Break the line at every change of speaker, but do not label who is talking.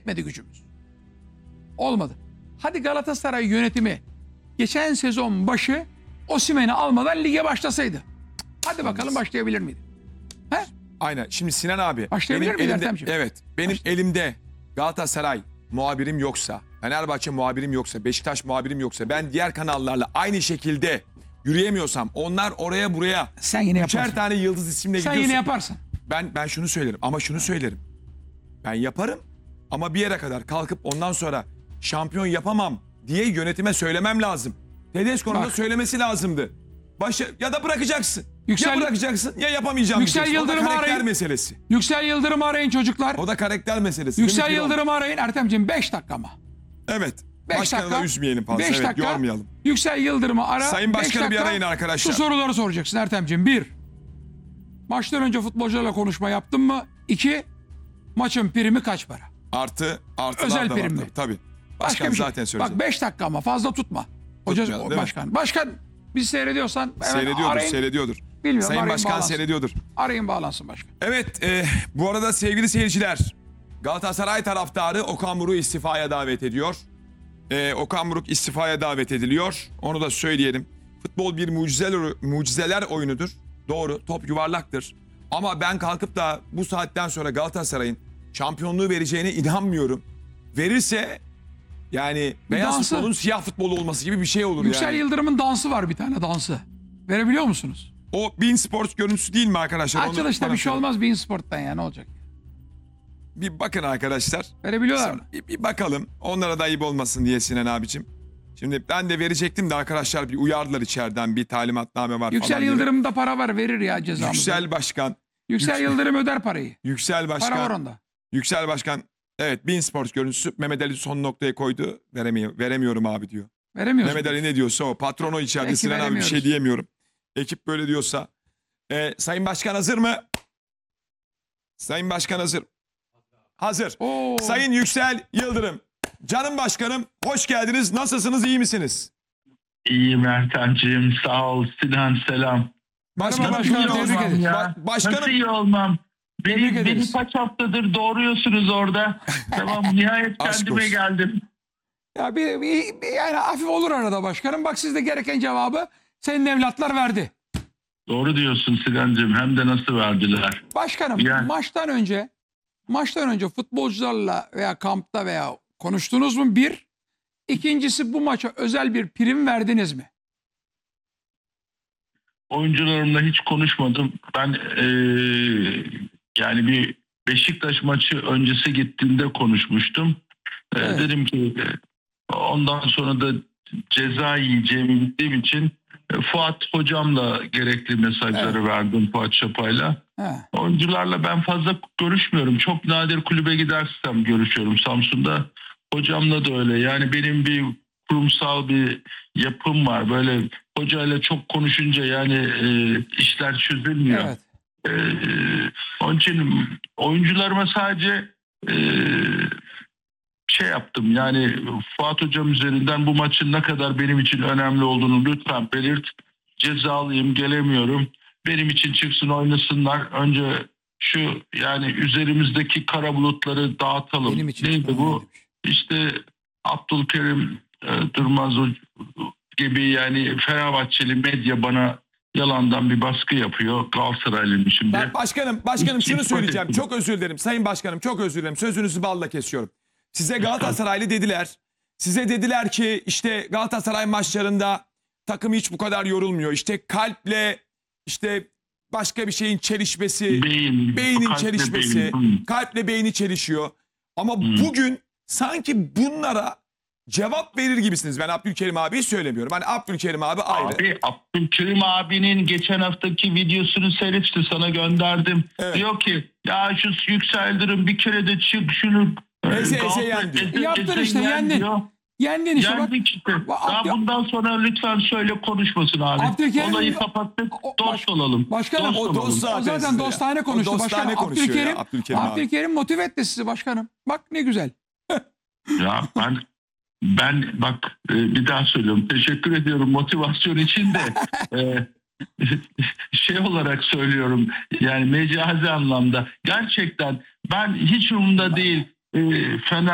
Yetmedi gücümüz. Olmadı. Hadi Galatasaray yönetimi geçen sezon başı Osimhen'i almadan lige başlasaydı. Hadi bakalım başlayabilir miydi? He?
Aynen. Şimdi Sinan abi.
Başlayabilir
benim
miydi
elimde,
Ertemciğim?
evet. Benim elimde Galatasaray muhabirim yoksa, Fenerbahçe muhabirim yoksa, Beşiktaş muhabirim yoksa, ben diğer kanallarla aynı şekilde yürüyemiyorsam, onlar oraya buraya
Sen yine
üçer
yaparsın.
tane yıldız isimle
Sen
gidiyorsun.
yine yaparsın.
Ben şunu söylerim ama şunu söylerim. Ben yaparım ama bir yere kadar kalkıp ondan sonra şampiyon yapamam diye yönetime söylemem lazım. Tedesco'nun da
Bak.
söylemesi lazımdı. Ya da bırakacaksın.
Yüksel-
Ya bırakacaksın ya yapamayacağım
Yüksel
diyeceksin. O da
Yıldırım'ı
karakter
arayın.
meselesi.
Yüksel Yıldırım'ı arayın çocuklar.
O da karakter meselesi.
Yüksel
Değil mi Kiron?
Yıldırım'ı arayın. Ertemciğim 5 dakika ama.
Evet.
5
Başkanı
dakika.
da üzmeyelim fazla.
5
Evet,
dakika.
yormayalım.
Yüksel Yıldırım'ı ara.
Sayın
5
Başkanı bir
dakika.
arayın arkadaşlar.
Şu soruları soracaksın Ertemciğim. 1. Maçtan önce futbolcularla konuşma yaptın mı? 2. Maçın primi kaç para?
Artılar
Özel
da var.
prim mi?
Tabii.
Başka
Başkan
bir şey.
zaten söyleyecek.
Bak 5 dakika ama fazla tutma.
Tutmayalım, değil mi?
Başkan. Başkan bizi seyrediyorsan hemen
Seyrediyordur,
arayın.
seyrediyordur.
Bilmiyorum,
Sayın
arayın,
Başkan
bağlansın.
seyrediyordur.
Arayın bağlansın başkan.
Evet, bu arada sevgili seyirciler, Galatasaray taraftarı Okan Buruk'u istifaya davet ediyor. Okan Buruk istifaya davet ediliyor. Onu da söyleyelim. Futbol bir mucizeler oyunudur. Doğru, top yuvarlaktır. Ama ben kalkıp da bu saatten sonra Galatasaray'ın şampiyonluğu vereceğine inanmıyorum. Verirse yani beyaz
dansı.
futbolun siyah futbol olması gibi bir şey olur
Yüksel
yani.
Yıldırım'ın dansı var, bir tane dansı. Verebiliyor musunuz?
O Bein Sports görüntüsü değil mi arkadaşlar? Onu
Açılışta
bana
bir şey
söyleyin.
olmaz Bein Sport'tan ya, ne olacak?
Bir bakın arkadaşlar.
Verebiliyorlar mı?
Sonra bir bakalım. Onlara da ayıp olmasın diye Sinan abicim. Şimdi ben de verecektim de arkadaşlar bir uyardılar içeriden, bir talimatname var
Yüksel
falan diye.
Yıldırım'da para var, verir ya cezamızı.
Yüksel Başkan.
Yüksel Yıldırım öder parayı.
Yüksel Başkan.
Para var onda.
Yüksel Başkan. Evet, Bein Sports görüntüsü. Mehmet Ali son noktaya koydu. Veremiyorum abi diyor.
Veremiyorsun.
Mehmet Ali ne diyorsa o. Patronu içeride.
Peki,
Sinan abi bir
veremiyoruz.
şey diyemiyorum. Ekip böyle diyorsa. Sayın Başkan hazır mı? Sayın Başkan hazır. Hazır.
Oo.
Sayın Yüksel Yıldırım. Canım başkanım, hoş geldiniz. Nasılsınız, iyi misiniz?
İyiyim Ertan'cığım, sağ ol. Sinan, selam.
Başkanım,
başkanım,
iyi
tebrik
olmam.
ederim.
Başkanım,
Nasıl iyi olmam?
Tebrik
Beni
ederiz.
kaç haftadır doğuruyorsunuz orada. Tamam, nihayet
Aşk
kendime
olsun.
geldim.
Ya yani hafif olur arada başkanım. Bak, siz de gereken cevabı senin evlatlar verdi.
Doğru diyorsun Sinan'cığım, hem de nasıl verdiler.
Başkanım,
Yani.
maçtan önce futbolcularla veya kampta veya konuştunuz mu? Bir. İkincisi, bu maça özel bir prim verdiniz mi?
Oyuncularımla hiç konuşmadım. Ben yani bir Beşiktaş maçı öncesi gittiğimde konuşmuştum.
Evet.
Dedim ki ondan sonra da ceza yiyeceğimi bildiğim için Fuat hocamla gerekli mesajları verdim, Fuat Çapa'yla.
He.
Oyuncularla ben fazla görüşmüyorum. Çok nadir kulübe gidersem görüşüyorum Samsun'da. Hocamla da öyle. Yani benim bir kurumsal bir yapım var. Böyle hocayla çok konuşunca yani işler çözülmüyor.
Evet.
Onun için oyuncularıma sadece şey yaptım. Yani Fuat Hocam üzerinden bu maçın ne kadar benim için önemli olduğunu lütfen belirt. Cezalıyım, gelemiyorum. Benim için çıksın, oynasınlar. Önce şu yani üzerimizdeki kara bulutları dağıtalım.
Benim için
Neydi
çok
bu?
önemli demiş.
İşte Abdülkerim Durmaz gibi yani Fenerbahçeli medya bana yalandan bir baskı yapıyor. Galatasaraylıyım şimdi.
Başkanım şunu
Hiç
söyleyeceğim.
fark
Çok özür dilerim. Sayın Başkanım, çok özür dilerim. Sözünüzü balla kesiyorum. Size Galatasaraylı dediler. Size dediler ki işte Galatasaray maçlarında takım hiç bu kadar yorulmuyor. İşte kalple işte başka bir şeyin çelişmesi, beynin
kalple
çelişmesi,
beyin.
kalple beyni çelişiyor. Ama bugün sanki bunlara cevap verir gibisiniz. Ben Abdülkerim abiyi söylemiyorum. Hani Abdülkerim abi ayrı.
Abi Abdülkerim abinin geçen haftaki videosunu seyretti, sana gönderdim.
Evet.
Diyor ki ya şu Yükseldir'in bir kere de çık şunu
Eze
Galatasaray
yen diyor.
Yaptın işte, yendin.
diyor.
Yendin işte bak.
Yendik işte. Daha
Abdü-
bundan sonra lütfen söyle konuşmasın abi.
Abdülkerim-
Olayı kapattık. Dost olalım.
Başkanım,
Dost
o
olalım.
dost zaten
O zaten
size
dostane
ya.
konuştu.
O dostane
Başkanım,
konuşuyor ya, Abdülkerim abi.
Abdülkerim motive etti sizi başkanım. Bak ne güzel.
Ya ben bak bir daha söylüyorum. Teşekkür ediyorum motivasyon için de. Şey olarak söylüyorum. Yani mecazi anlamda. Gerçekten ben hiç umurumda değil. Fener